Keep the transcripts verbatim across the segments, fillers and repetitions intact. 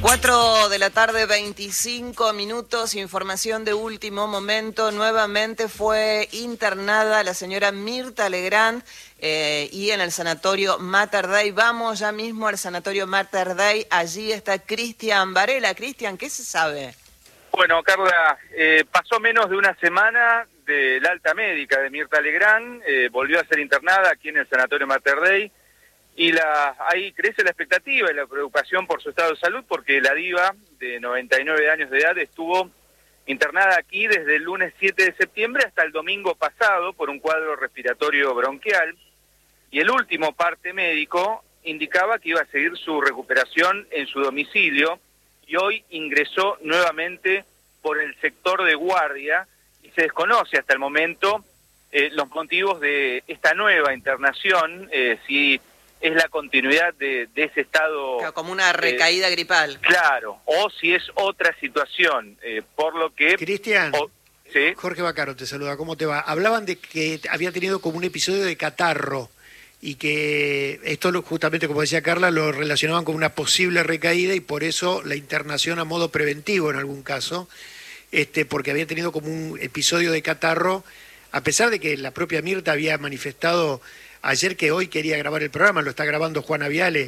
cuatro de la tarde, veinticinco minutos, información de último momento. Nuevamente fue internada la señora Mirta Legrand eh, y en el sanatorio Mater Dei. Vamos ya mismo al sanatorio Mater Dei. Allí está Cristian Varela. Cristian, ¿qué se sabe? Bueno, Carla, eh, pasó menos de una semana del alta médica de Mirta Legrand. Eh, volvió a ser internada aquí en el sanatorio Mater Dei. Y la, ahí crece la expectativa y la preocupación por su estado de salud, porque la diva de noventa y nueve años de edad estuvo internada aquí desde el lunes siete de septiembre hasta el domingo pasado por un cuadro respiratorio bronquial, y el último parte médico indicaba que iba a seguir su recuperación en su domicilio, y hoy ingresó nuevamente por el sector de guardia, y se desconoce hasta el momento eh, los motivos de esta nueva internación, eh, si es la continuidad de, de ese estado... Claro, como una recaída eh, gripal. Claro, o si es otra situación, eh, por lo que... Cristian, o, ¿sí? Jorge Bacaro te saluda, ¿cómo te va? Hablaban de que había tenido como un episodio de catarro y que esto justamente, como decía Carla, lo relacionaban con una posible recaída y por eso la internación a modo preventivo en algún caso, este, porque había tenido como un episodio de catarro, a pesar de que la propia Mirta había manifestado ayer que hoy quería grabar el programa, lo está grabando Juana Viale,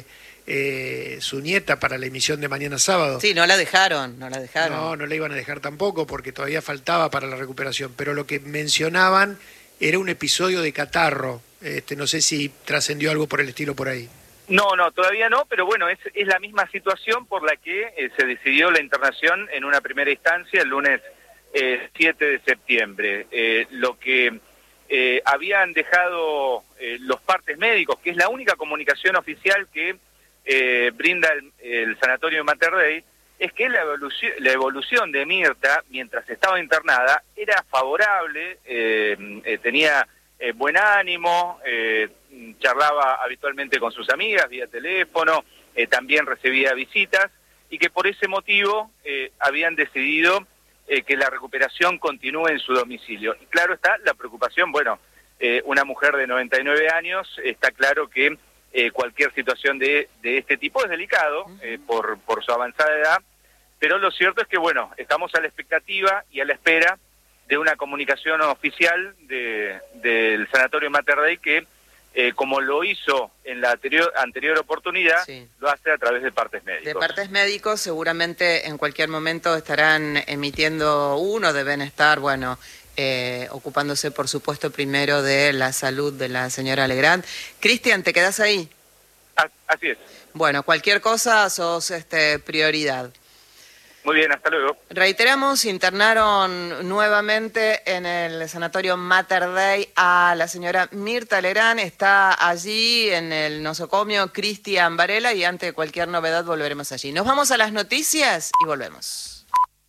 eh, su nieta, para la emisión de mañana sábado. Sí, no la dejaron, no la dejaron. No, no la iban a dejar tampoco porque todavía faltaba para la recuperación, pero lo que mencionaban era un episodio de catarro. Este, no sé si trascendió algo por el estilo por ahí. No, no, todavía no, pero bueno, es, es la misma situación por la que eh, se decidió la internación en una primera instancia el lunes eh, siete de septiembre. Eh, lo que... Eh, habían dejado eh, los partes médicos, que es la única comunicación oficial que eh, brinda el, el sanatorio Mater Dei, es que la evolución, la evolución de Mirta, mientras estaba internada, era favorable, eh, eh, tenía eh, buen ánimo, eh, charlaba habitualmente con sus amigas vía teléfono, eh, también recibía visitas, y que por ese motivo eh, habían decidido Eh, que la recuperación continúe en su domicilio. Y claro está la preocupación, bueno, eh, una mujer de noventa y nueve años, está claro que eh, cualquier situación de, de este tipo es delicado eh, por, por su avanzada edad, pero lo cierto es que, bueno, estamos a la expectativa y a la espera de una comunicación oficial de, del sanatorio Mater Dei que, eh, como lo hizo en la anterior, anterior oportunidad, sí, lo hace a través de partes médicos. De partes médicos, seguramente en cualquier momento estarán emitiendo uno, deben estar, bueno, eh, ocupándose, por supuesto, primero de la salud de la señora Legrand. Cristian, ¿te quedás ahí? Ah, así es. Bueno, cualquier cosa sos este, prioridad. Muy bien, hasta luego. Reiteramos, internaron nuevamente en el sanatorio Mater Dei a la señora Mirta Legrand. Está allí en el nosocomio Cristian Varela y ante cualquier novedad volveremos allí. Nos vamos a las noticias y volvemos.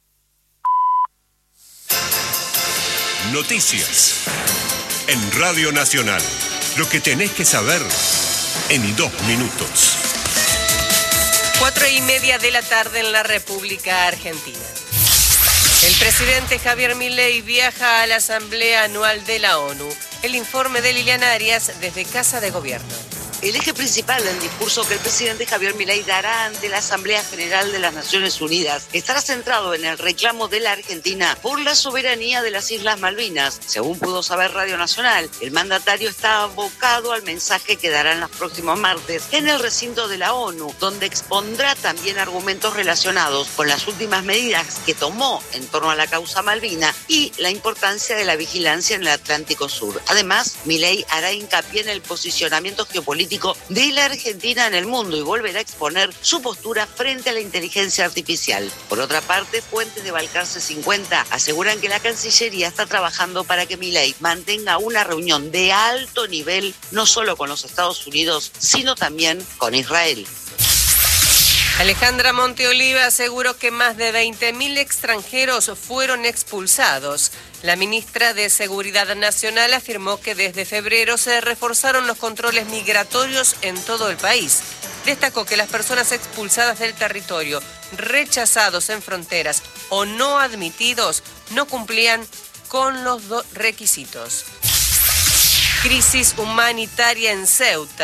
Noticias en Radio Nacional. Lo que tenés que saber en dos minutos. Cuatro y media de la tarde en la República Argentina. El presidente Javier Milei viaja a la Asamblea Anual de la ONU. El informe de Liliana Arias desde Casa de Gobierno. El eje principal del discurso que el presidente Javier Milei dará ante la Asamblea General de las Naciones Unidas estará centrado en el reclamo de la Argentina por la soberanía de las Islas Malvinas. Según pudo saber Radio Nacional, el mandatario está abocado al mensaje que dará en los próximos martes en el recinto de la ONU, donde expondrá también argumentos relacionados con las últimas medidas que tomó en torno a la causa Malvina y la importancia de la vigilancia en el Atlántico Sur. Además, Milei hará hincapié en el posicionamiento geopolítico de la Argentina en el mundo y volverá a exponer su postura frente a la inteligencia artificial. Por otra parte, fuentes de Balcarce cincuenta aseguran que la Cancillería está trabajando para que Milei mantenga una reunión de alto nivel, no solo con los Estados Unidos, sino también con Israel. Alejandra Monteoliva aseguró que más de veinte mil extranjeros fueron expulsados. La ministra de Seguridad Nacional afirmó que desde febrero se reforzaron los controles migratorios en todo el país. Destacó que las personas expulsadas del territorio, rechazados en fronteras o no admitidos, no cumplían con los requisitos. Crisis humanitaria en Ceuta.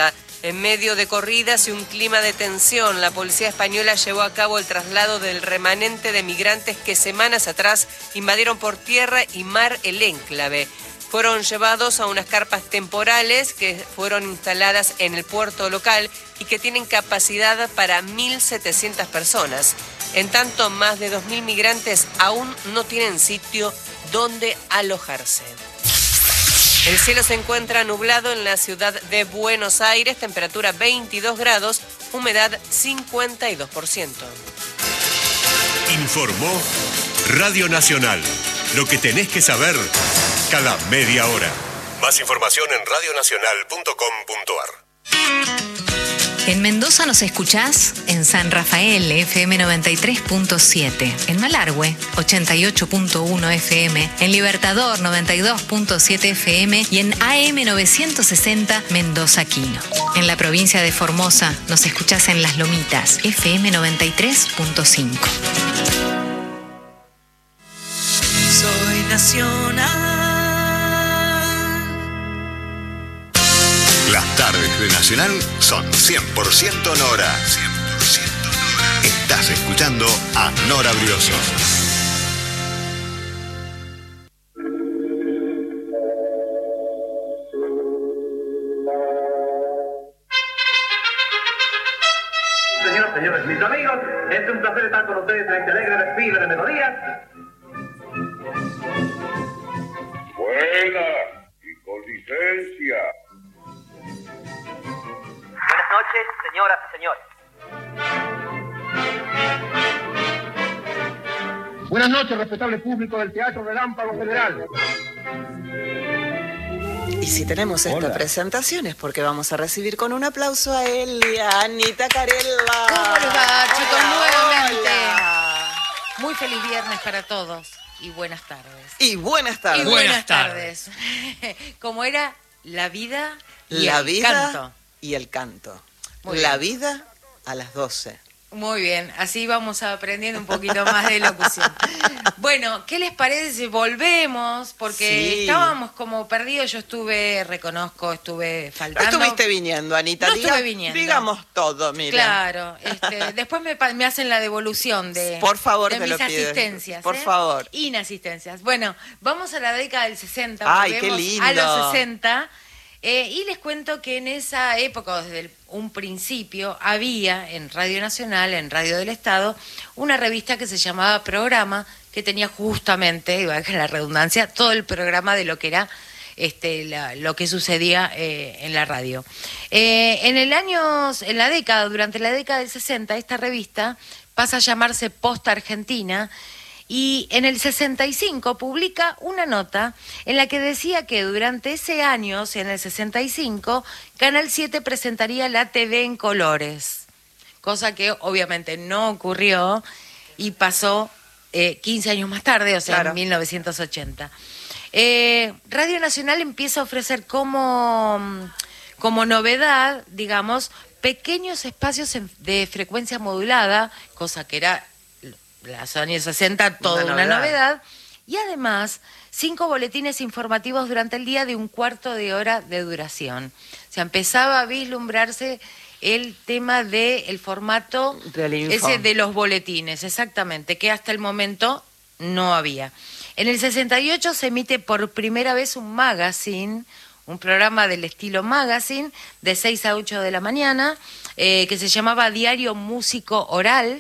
En medio de corridas y un clima de tensión, la policía española llevó a cabo el traslado del remanente de migrantes que semanas atrás invadieron por tierra y mar el enclave. Fueron llevados a unas carpas temporales que fueron instaladas en el puerto local y que tienen capacidad para mil setecientas personas. En tanto, más de dos mil migrantes aún no tienen sitio donde alojarse. El cielo se encuentra nublado en la ciudad de Buenos Aires, temperatura veintidós grados, humedad cincuenta y dos por ciento. Informó Radio Nacional. Lo que tenés que saber cada media hora. Más información en radio nacional punto com punto a r. En Mendoza nos escuchás en San Rafael, F M noventa y tres punto siete. En Malargüe, ochenta y ocho punto uno F M. En Libertador, noventa y dos punto siete F M. Y en A M novecientos sesenta, Mendoza Quino. En la provincia de Formosa nos escuchás en Las Lomitas, F M noventa y tres punto cinco. Soy nacional. Las tardes de Nacional son cien por ciento Nora. cien por ciento Nora. Estás escuchando a Nora Brioso. Señoras, señores, mis amigos, es un placer estar con ustedes en este alegre respiro de melodías. Buena y con licencia. Buenas noches, señoras y señores. Buenas noches, respetable público del Teatro Relámpago Federal. Y si tenemos esta Hola. presentación es porque vamos a recibir con un aplauso a Elia, Anita Carella. ¿Cómo les va, chicos? Hola, Nuevamente. hola. Muy feliz viernes para todos y buenas tardes. Y buenas tardes. Y buenas tardes. Como era la vida y La el vida canto. y el canto. Muy La bien. vida a las doce. Muy bien, así vamos aprendiendo un poquito más de locución. Bueno, ¿qué les parece si volvemos? Porque Sí. estábamos como perdidos, yo estuve, reconozco, estuve No faltando. estuviste viniendo, Anita. No Diga- estuve viniendo. Digamos todo, mira. Claro, este, después me, pa- me hacen la devolución de, Por favor, de te mis lo pido. asistencias. Por ¿eh? favor. Inasistencias. Bueno, vamos a la década del sesenta. Ay, qué volvemos lindo. A los sesenta. Eh, y les cuento que en esa época, desde el- un principio, había en Radio Nacional, en Radio del Estado, una revista que se llamaba Programa, que tenía justamente, y valga la redundancia, todo el programa de lo que era este, la- lo que sucedía eh, en la radio. Eh, en el año, en la década, durante la década del sesenta, esta revista pasa a llamarse Posta Argentina. Y en el sesenta y cinco publica una nota en la que decía que durante ese año, o sea, en el sesenta y cinco, Canal siete presentaría la T V en colores, cosa que obviamente no ocurrió y pasó eh, quince años más tarde, o sea, Claro. en mil novecientos ochenta. Eh, Radio Nacional empieza a ofrecer como, como novedad, digamos, pequeños espacios en- de frecuencia modulada, cosa que era los años sesenta, toda Una una, novedad. novedad. Y además, cinco boletines informativos durante el día de un cuarto de hora de duración. O sea, empezaba a vislumbrarse el tema del formato Del info. ese de los boletines, exactamente, que hasta el momento no había. En el sesenta y ocho se emite por primera vez un magazine, un programa del estilo magazine, de seis a ocho de la mañana, eh, que se llamaba Diario Músico Oral.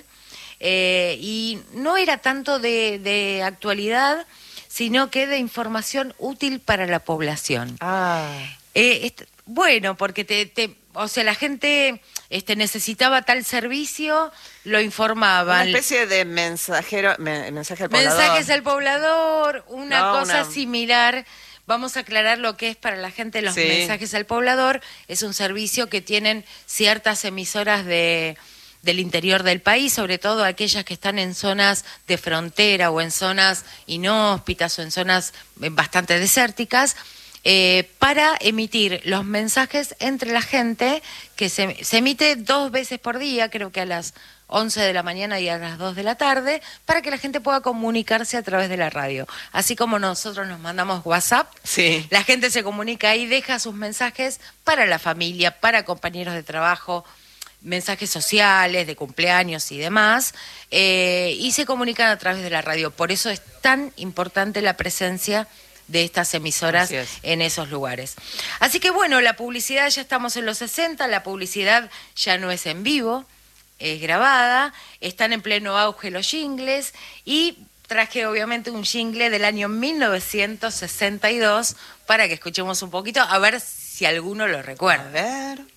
Eh, y no era tanto de, de actualidad, sino que de información útil para la población. Ah. Eh, est- bueno, porque te, te, o sea, la gente este, necesitaba tal servicio, lo Una informaban. especie de mensajero, me- mensaje al poblador. Mensajes al poblador, una No, cosa una- similar. Vamos a aclarar lo que es para la gente los Sí. mensajes al poblador. Es un servicio que tienen ciertas emisoras de del interior del país, sobre todo aquellas que están en zonas de frontera o en zonas inhóspitas o en zonas eh, bastante desérticas, eh, para emitir los mensajes entre la gente, que se, se emite dos veces por día, creo que a las once de la mañana y a las dos de la tarde, para que la gente pueda comunicarse a través de la radio. Así como nosotros nos mandamos WhatsApp, sí. la gente se comunica y deja sus mensajes para la familia, para compañeros de trabajo, mensajes sociales, de cumpleaños y demás, eh, y se comunican a través de la radio. Por eso es tan importante la presencia de estas emisoras en esos lugares. Así que bueno, la publicidad, ya estamos en los sesenta, la publicidad ya no es en vivo, es grabada, están en pleno auge los jingles, y traje obviamente un jingle del año mil novecientos sesenta y dos para que escuchemos un poquito, a ver si alguno lo recuerda. A ver...